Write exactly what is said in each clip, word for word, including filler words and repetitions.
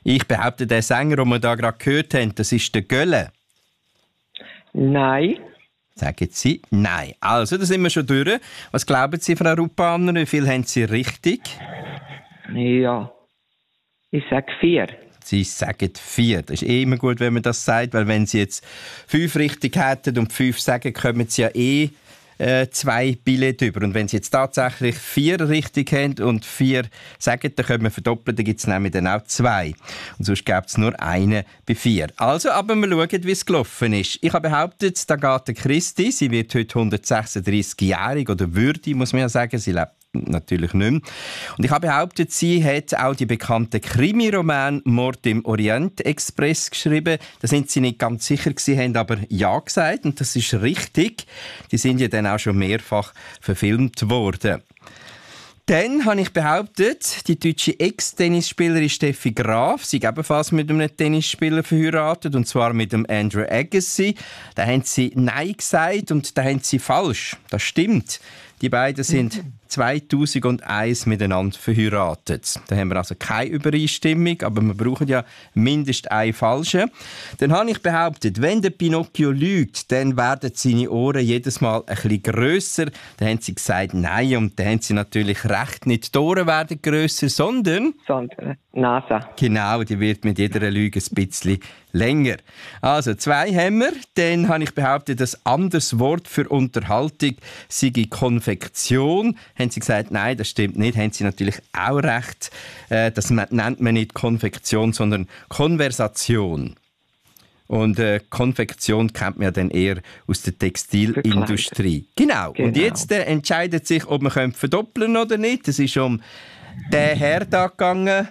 Ich behaupte, der Sänger, den wir da gerade gehört haben, das ist der Gölle. Nein. Sagen Sie nein. Also, da sind wir schon durch. Was glauben Sie, Frau Rupaner? Wie viel haben Sie richtig? Ja. Ich sage vier. Sie sagen vier. Das ist eh immer gut, wenn man das sagt, weil wenn Sie jetzt fünf richtig hätten und fünf sagen, kommen Sie ja eh äh, zwei Billette über. Und wenn Sie jetzt tatsächlich vier richtig haben und vier sagen, dann können wir verdoppeln, dann gibt es nämlich dann auch zwei. Und sonst gibt es nur einen bei vier. Also, aber wir schauen, wie es gelaufen ist. Ich habe behauptet, da geht Christi, sie wird heute hundertsechsunddreißig-jährig, oder würde, muss man ja sagen, sie lebt natürlich nicht mehr. Und ich habe behauptet, sie hat auch die bekannten Krimiroman «Mord im Orient Express» geschrieben. Da sind sie nicht ganz sicher gewesen, haben aber ja gesagt. Und das ist richtig. Die sind ja dann auch schon mehrfach verfilmt worden. Dann habe ich behauptet, die deutsche Ex-Tennisspielerin Steffi Graf, sie ist ebenfalls mit einem Tennisspieler verheiratet, und zwar mit dem Andrew Agassi. Da haben sie Nein gesagt und da haben sie falsch. Das stimmt. Die beiden sind zweitausendeins miteinander verheiratet. Da haben wir also keine Übereinstimmung, aber wir brauchen ja mindestens einen falschen. Dann habe ich behauptet, wenn der Pinocchio lügt, dann werden seine Ohren jedes Mal ein bisschen grösser. Dann haben sie gesagt nein, und dann haben sie natürlich recht, nicht die Ohren werden grösser, sondern... Sondern Nase. Genau, die wird mit jeder Lüge ein bisschen länger. Also zwei haben wir. Dann habe ich behauptet, das anderes Wort für Unterhaltung sei Konfektion. Haben sie gesagt, nein, das stimmt nicht. Haben sie natürlich auch recht. Äh, das nennt man nicht Konfektion, sondern Konversation. Und äh, Konfektion kennt man ja dann eher aus der Textilindustrie. Genau. genau. Und jetzt äh, entscheidet sich, ob man verdoppeln können oder nicht. Es ist um den Herr da gegangen.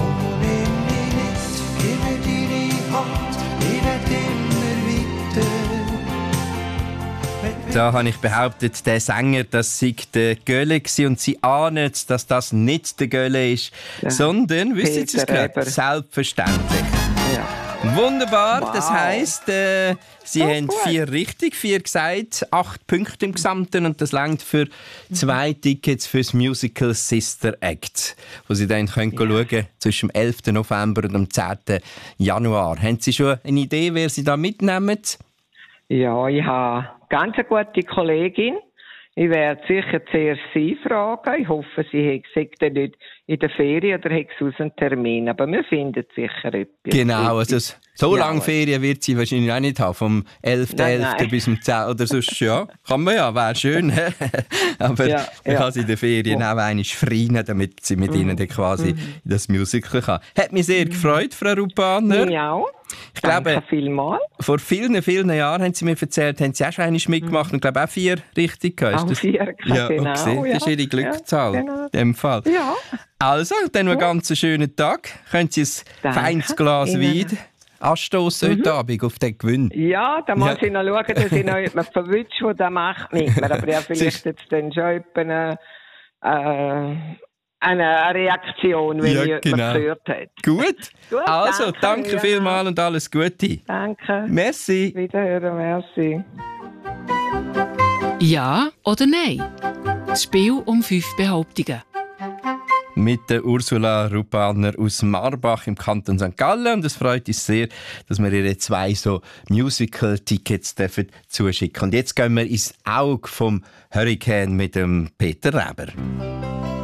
Da habe ich behauptet, der Sänger, das sei der Gölle gewesen, und sie ahnen, dass das nicht der Gölle ist, ja. sondern, wissen Sie es gerade, selbstverständlich. Ja. Wunderbar, wow. Das heisst, äh, Sie oh, haben gut. vier richtig, vier gesagt, acht Punkte im Gesamten, und das reicht für zwei Tickets fürs Musical Sister Act, wo Sie dann können ja. schauen können zwischen dem elften November und dem zehnten Januar. Haben Sie schon eine Idee, wer Sie da mitnehmen? Ja, ich habe ganz eine gute Kollegin. Ich werde sicher zuerst sie fragen. Ich hoffe, sie sagt nicht in der Ferien oder hat sie aus einem Termin. Aber wir finden sicher etwas. Genau, also so ja, lange Ferien wird sie wahrscheinlich auch nicht haben. Vom elften elften bis zum zehnten oder sonst, ja. Kann man ja, wäre schön. Aber ja, man ja. kann sie in den Ferien oh. auch einmal freien, damit sie mit mhm. ihnen dann quasi mhm. in das Musical kann. Hat mich sehr gefreut, Frau Rupaner. Ja. Ich Danke glaube, vielmals. Vor vielen, vielen Jahren haben Sie mir erzählt, haben Sie auch schon einmal mitgemacht und glaube auch vier richtig gehabt. Auch vier, ja, genau. Okay. Das ist Ihre Glückszahl ja, genau. in dem Fall. Ja. Also, dann noch einen ganz schönen Tag. Können Sie ein Danke. feines Glas Ihnen. Wein anstoßen mhm. heute Abend auf den Gewinn? Ja, da muss ja. ich noch schauen, dass ich noch jemanden verwünsche, der das macht mit mir. Aber ja, vielleicht jetzt dann schon eine, äh, eine Reaktion, wenn ja, jemand genau. gehört hat. Gut. Gut also, danke, danke ja. vielmals und alles Gute. Danke. Merci. Wiederhören, merci. Ja oder nein? Das Spiel um fünf Behauptungen. Mit der Ursula Rupaner aus Marbach im Kanton Sankt Gallen. Und es freut uns sehr, dass wir ihr zwei so Musical-Tickets zuschicken dürfen. Und jetzt gehen wir ins Auge vom Hurricane mit dem Peter Reber.